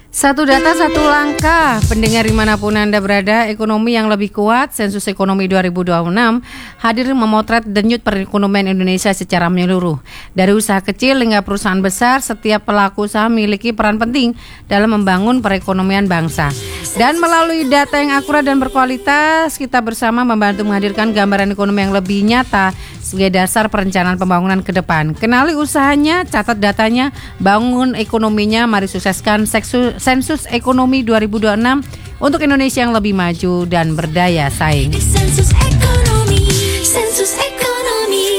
Satu data, satu langkah. Pendengar dimanapun Anda berada, ekonomi yang lebih kuat, Sensus Ekonomi 2026 hadir memotret denyut perekonomian Indonesia secara menyeluruh. Dari usaha kecil hingga perusahaan besar, setiap pelaku usaha memiliki peran penting dalam membangun perekonomian bangsa. Dan melalui data yang akurat dan berkualitas, kita bersama membantu menghadirkan gambaran ekonomi yang lebih nyata sebagai dasar perencanaan pembangunan ke depan. Kenali usahanya, catat datanya, bangun ekonominya. Mari sukseskan Sensus Ekonomi 2026 untuk Indonesia yang lebih maju dan berdaya saing. Sensus Ekonomi, Sensus Ekonomi.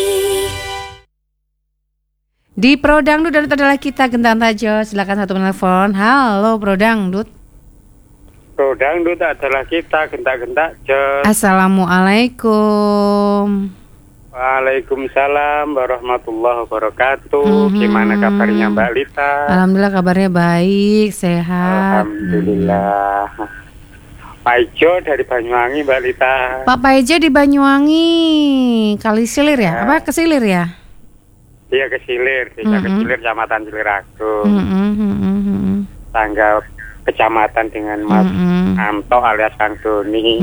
Di Pro Dangdut dan adalah kita Gentang Tajo. Silakan satu menelpon. Halo Pro Dangdut. Pro Dangdut adalah kita Gentak-gentak Jos. Assalamualaikum. Waalaikumsalam warahmatullahi wabarakatuh. Gimana kabarnya Mbak Lita? Alhamdulillah kabarnya baik, sehat. Alhamdulillah. Pak Ijo dari Banyuwangi Mbak Lita. Pak Paijo di Banyuwangi, Kali Silir ya? Apa Kesilir ya? Dia Kesilir, desa Kesilir, Kecamatan Ciliragung. Tangga kecamatan dengan Mas Amto alias Kang Doni.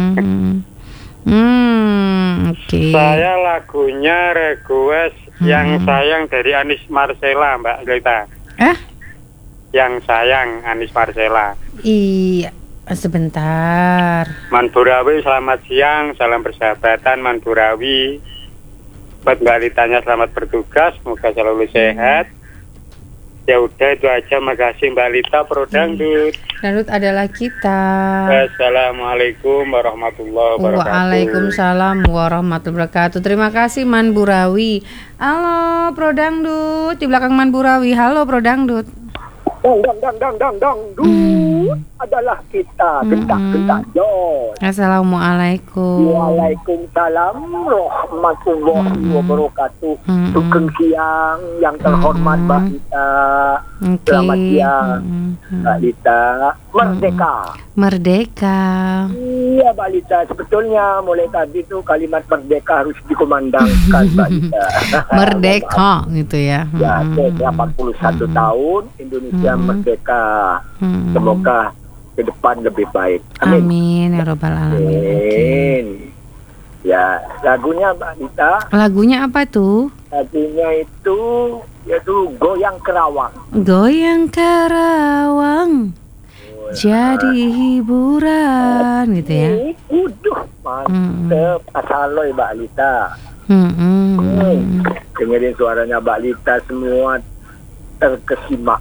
Oke. Saya lagunya request Yang Sayang dari Anis Marcella Mbak Lita. Yang Sayang Anis Marcella. Iya, sebentar. Manburawi selamat siang, salam persahabatan Manburawi. Buat Mbak Litanya selamat bertugas, semoga selalu sehat. Ya udah itu aja, makasih Mbak Lita. Pro Dangdut. Dangdut adalah kita. Assalamualaikum warahmatullahi wabarakatuh. Waalaikumsalam warahmatullahi wabarakatuh. Terima kasih Man Burawi. Halo Pro Dangdut, di belakang Man Burawi. Halo Pro Dangdut. Dangdut adalah kita Gentak-gentak Jos. Assalamualaikum. Waalaikumsalam warahmatullahi wabarakatuh. Sugeng siang yang terhormat Mbak Lita. Selamat siang Mbak Lita. Merdeka. Iya Mbak Lita, sebetulnya mulai tadi tuh kalimat merdeka harus dikumandangkan Mbak Lita. Merdeka gitu ya. Ya, 81 tahun Indonesia merdeka. Semoga ke depan lebih baik. Amin ya robbal alamin. Amin. Ya, lagunya Mbak Lita. Lagunya apa tuh? Lagunya itu yaitu Goyang Kerawang. Goyang Karawang. Jadi hiburan gitu ya. Uduh, mantep. Asaloy Mbak Lita. Dengerin suaranya Mbak Lita semua terkesima.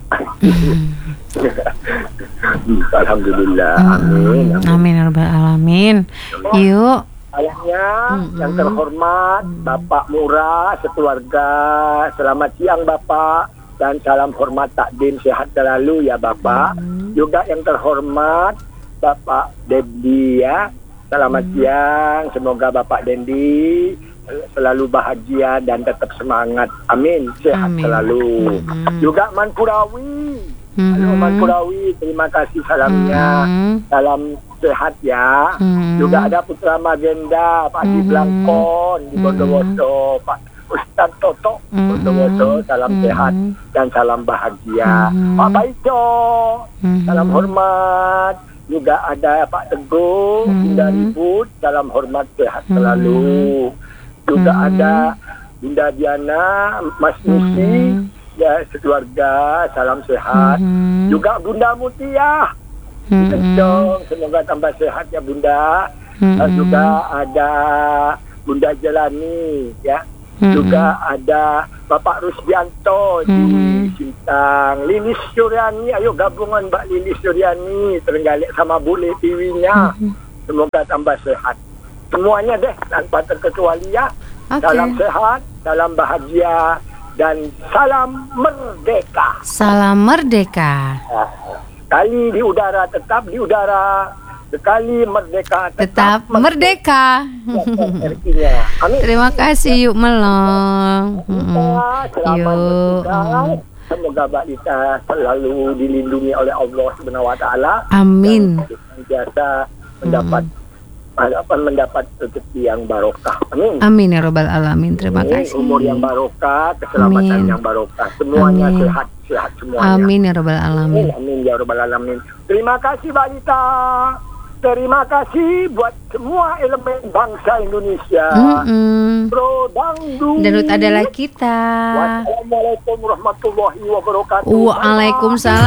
Alhamdulillah. Amin ya rabbal alamin. Yuk. Ayahnya yang terhormat Bapak Murah sekeluarga, selamat siang Bapak, dan salam hormat takdim, sehat selalu ya Bapak. Juga yang terhormat Bapak Dendi ya, selamat siang, semoga Bapak Dendi selalu bahagia dan tetap semangat, amin, sehat selalu. Juga Manpurawi, halo Manpurawi, terima kasih salamnya, salam sehat ya. Juga ada Putra Magenda Pak Haji Blangkon di Bondowoso, Pak Ustadz Toto Bondowoso, salam sehat dan salam bahagia. Pak Paijo, salam hormat. Juga ada Pak Teguh Bunda Ribut, salam hormat, sehat selalu. Juga ada Bunda Diana, Mas Musi, ya sekeluarga, salam sehat. Juga Bunda Mutia, Kencong, semoga tambah sehat ya Bunda. Juga ada Bunda Jelani ya. Juga ada Bapak Rusdianto di Sintang. Lilis Suryani, ayo gabungan Mbak Lilis Suryani, Trenggalek sama Bule Tiwinya. Semoga tambah sehat. Semuanya deh tanpa terkecuali ya. Salam sehat, salam bahagia, dan salam merdeka. Salam merdeka. Sekali di udara tetap di udara, sekali merdeka Tetap merdeka. RI-nya. Amin. Terima kasih yuk Melong. Selamat Yuk. bertugas. Semoga Mbak Lita selalu dilindungi oleh Allah Subhanahu wa taala. Amin. Biasa mendapat mendapat rezeki yang barokah. Amin. Amin ya robbal alamin. Terima Amin. kasih. Umur yang barokah, keselamatan Amin. yang barokah. Semuanya Amin. sehat semuanya. Amin ya robbal alamin. Amin ya rabbal alamin. Terima kasih Balita. Terima kasih buat semua elemen bangsa Indonesia. Pro dangdut. Dangdut adalah kita. Wassalamualaikum warahmatullahi wabarakatuh. Waalaikumsalam.